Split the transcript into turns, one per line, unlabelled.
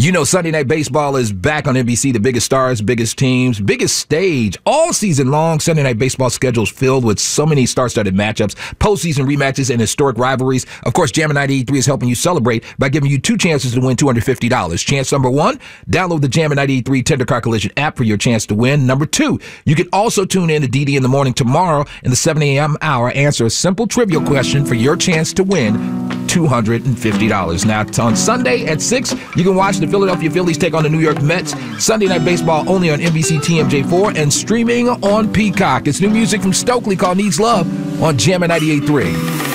You know, Sunday Night Baseball is back on NBC. The biggest stars, biggest teams, biggest stage all season long. Sunday Night Baseball schedule is filled with so many star-studded matchups, postseason rematches, and historic rivalries. Of course, Jammin' 98.3 is helping you celebrate by giving you two chances to win $250. Chance number one, download the Jammin' 98.3 Tender Car Collision app for your chance to win. Number two, you can also tune in to DD in the Morning tomorrow in the 7 a.m. hour. Answer a simple trivia question for your chance to win $250. Now, on Sunday at 6, you can watch the Philadelphia Phillies take on the New York Mets. Sunday Night Baseball only on NBC TMJ4 and streaming on Peacock. It's new music from Stokely called Needs Love on Jammin' 98.3.